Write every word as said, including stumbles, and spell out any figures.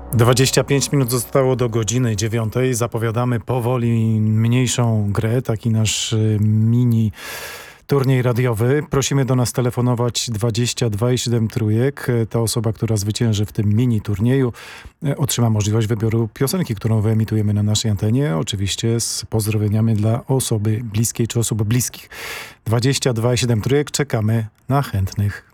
dwadzieścia pięć minut zostało do godziny dziewiątej. Zapowiadamy powoli mniejszą grę, taki nasz y, mini turniej radiowy. Prosimy do nas telefonować dwadzieścia dwa i siedem trójek. Ta osoba, która zwycięży w tym mini turnieju, y, otrzyma możliwość wyboru piosenki, którą wyemitujemy na naszej antenie. Oczywiście z pozdrowieniami dla osoby bliskiej czy osób bliskich. dwadzieścia dwa i siedem trójek. Czekamy na chętnych.